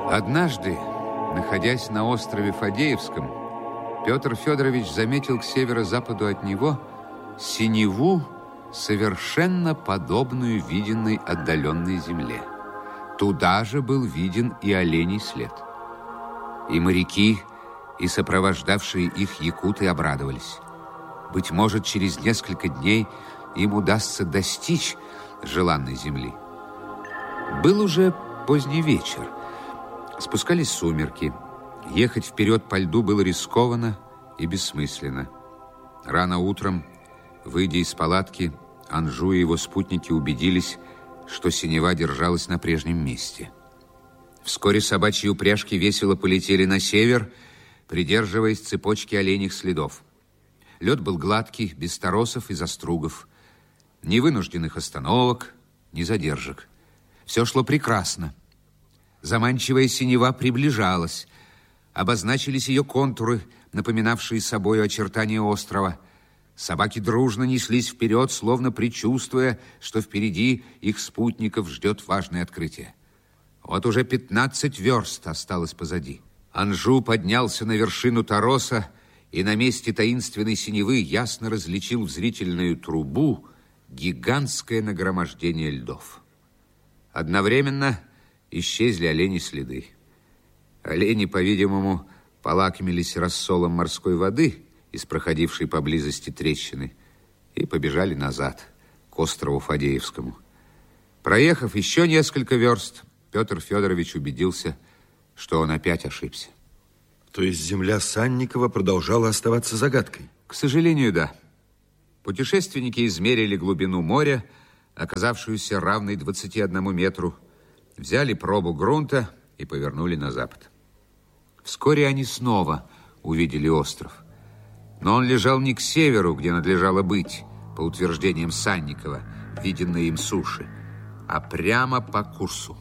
Однажды, находясь на острове Фадеевском, Петр Федорович заметил к северо-западу от него синеву, совершенно подобную виденной отдаленной земле. Туда же был виден и оленей след. И моряки, и сопровождавшие их якуты обрадовались. Быть может, через несколько дней им удастся достичь желанной земли. Был уже поздний вечер. Спускались сумерки. Ехать вперед по льду было рискованно и бессмысленно. Рано утром, выйдя из палатки, Анжу и его спутники убедились, что синева держалась на прежнем месте. Вскоре собачьи упряжки весело полетели на север, придерживаясь цепочки оленьих следов. Лед был гладкий, без торосов и застругов. Ни вынужденных остановок, ни задержек. Все шло прекрасно. Заманчивая синева приближалась. Обозначились ее контуры, напоминавшие собою очертания острова. Собаки дружно неслись вперед, словно предчувствуя, что впереди их спутников ждет важное открытие. Вот уже 15 верст осталось позади. Анжу поднялся на вершину тороса и на месте таинственной синевы ясно различил в зрительную трубу гигантское нагромождение льдов. Одновременно исчезли оленьи следы. Олени, по-видимому, полакомились рассолом морской воды из проходившей поблизости трещины и побежали назад, к острову Фадеевскому. Проехав еще несколько верст, Петр Федорович убедился, что он опять ошибся. То есть земля Санникова продолжала оставаться загадкой? К сожалению, да. Путешественники измерили глубину моря, оказавшуюся равной 21 метру, взяли пробу грунта и повернули на запад. Вскоре они снова увидели остров. Но он лежал не к северу, где надлежало быть, по утверждениям Санникова, виденной им суши, а прямо по курсу.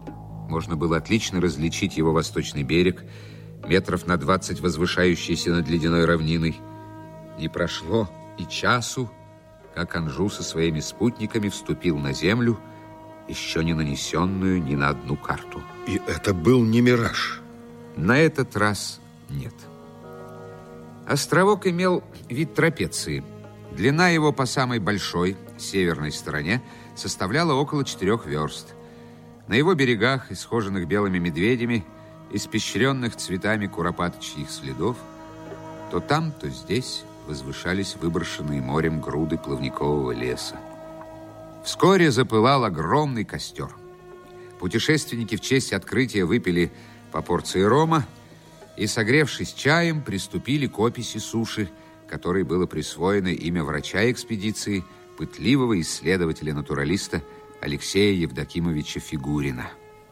Можно было отлично различить его восточный берег, метров на 20 возвышающийся над ледяной равниной. Не прошло и часу, как Анжу со своими спутниками вступил на землю, еще не нанесенную ни на одну карту. И это был не мираж? На этот раз нет. Островок имел вид трапеции. Длина его по самой большой, северной стороне, составляла около 4 верст. На его берегах, исхоженных белыми медведями, испещренных цветами куропаточьих следов, то там, то здесь возвышались выброшенные морем груды плавникового леса. Вскоре запылал огромный костер. Путешественники в честь открытия выпили по порции рома и, согревшись чаем, приступили к описи суши, которой было присвоено имя врача экспедиции, пытливого исследователя-натуралиста Алексея Евдокимовича Фигурина.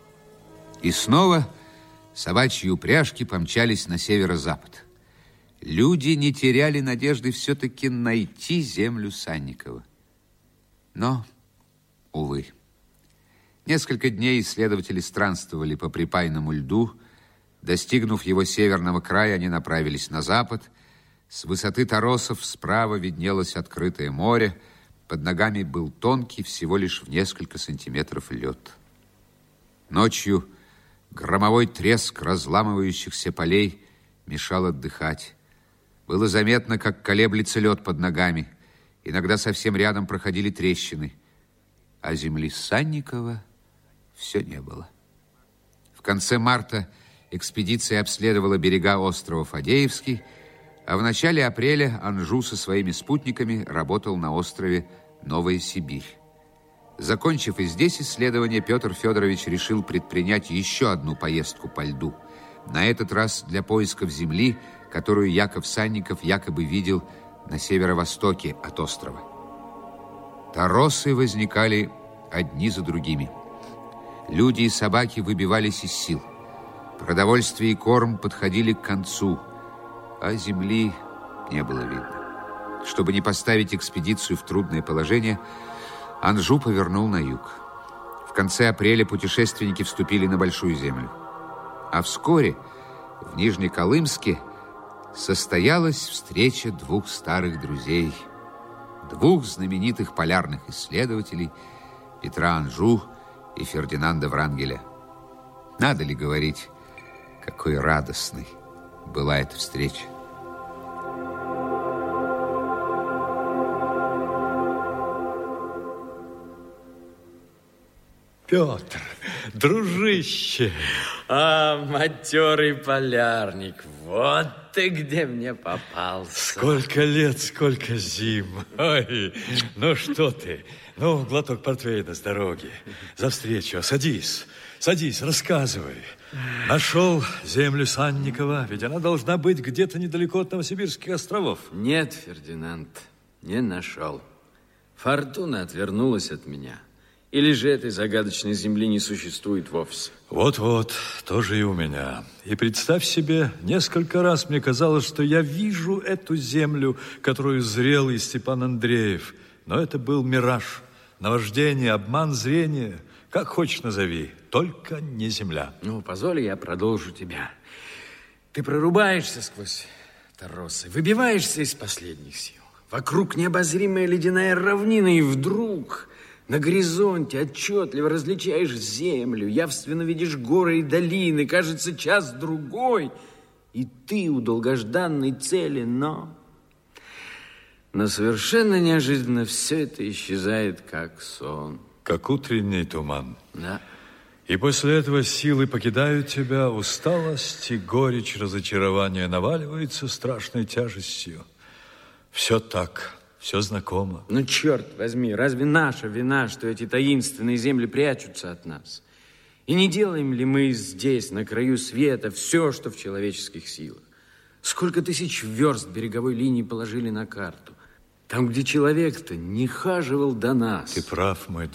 И снова собачьи упряжки помчались на северо-запад. Люди не теряли надежды все-таки найти землю Санникова. Но, увы, несколько дней исследователи странствовали по припайному льду. Достигнув его северного края, они направились на запад. С высоты торосов справа виднелось открытое море. Под ногами был тонкий, всего лишь в несколько сантиметров лед. Ночью громовой треск разламывающихся полей мешал отдыхать. Было заметно, как колеблется лед под ногами. Иногда совсем рядом проходили трещины. А земли Санникова все не было. В конце марта экспедиция обследовала берега острова Фадеевский, а в начале апреля Анжу со своими спутниками работал на острове Новая Сибирь. Закончив и здесь исследование, Петр Федорович решил предпринять еще одну поездку по льду. На этот раз для поисков земли, которую Яков Санников якобы видел на северо-востоке от острова. Торосы возникали одни за другими. Люди и собаки выбивались из сил. Продовольствие и корм подходили к концу, а земли не было видно. Чтобы не поставить экспедицию в трудное положение, Анжу повернул на юг. В конце апреля путешественники вступили на Большую Землю. А вскоре в Нижнеколымске состоялась встреча двух старых друзей, двух знаменитых полярных исследователей, Петра Анжу и Фердинанда Врангеля. Надо ли говорить, какой радостной была эта встреча? Петр, дружище. Матерый полярник, вот ты где мне попался. Сколько лет, сколько зим. Ой, ну что ты? Ну, глоток портвейна с дороги. За встречу. Садись, садись, рассказывай. Нашел землю Санникова, ведь она должна быть где-то недалеко от Новосибирских островов. Нет, Фердинанд, не нашел. Фортуна отвернулась от меня. Или же этой загадочной земли не существует вовсе? Вот-вот, тоже и у меня. И представь себе, несколько раз мне казалось, что я вижу эту землю, которую зрел и Степан Андреев. Но это был мираж, наваждение, обман зрения. Как хочешь назови, только не земля. Ну, позволь, я продолжу тебя. Ты прорубаешься сквозь торосы, выбиваешься из последних сил. Вокруг необозримая ледяная равнина, и вдруг... На горизонте отчетливо различаешь землю, явственно видишь горы и долины, кажется, час-другой, и ты у долгожданной цели, но совершенно неожиданно все это исчезает, как сон. Как утренний туман. Да. И после этого силы покидают тебя, усталость и горечь разочарования наваливаются страшной тяжестью. Все так. Все знакомо. Ну, черт возьми, разве наша вина, что эти таинственные земли прячутся от нас? И не делаем ли мы здесь, на краю света, все, что в человеческих силах? Сколько тысяч верст береговой линии положили на карту? Там, где человек-то не хаживал до нас. Ты прав, мой